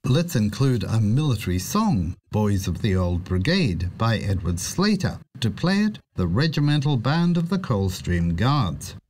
Let's include a military song, Boys of the Old Brigade by Edward Slater. To play it, the Regimental Band of the Coldstream Guards.